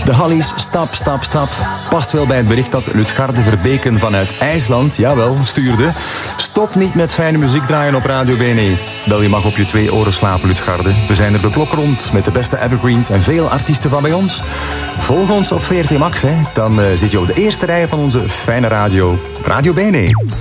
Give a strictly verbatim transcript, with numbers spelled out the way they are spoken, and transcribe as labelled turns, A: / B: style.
A: De Hollies, stap, stap, stap. Past wel bij het bericht dat Lutgarde Verbeken vanuit IJsland, jawel, stuurde. Stop niet met fijne muziek draaien op Radio B N E. Wel, je mag op je twee oren slapen, Lutgarde. We zijn er de klok rond met de beste evergreens en veel artiesten van bij ons. Volg ons op V R T Max, hè. Dan uh, zit je op de eerste rij van onze fijne radio. Radio B N E.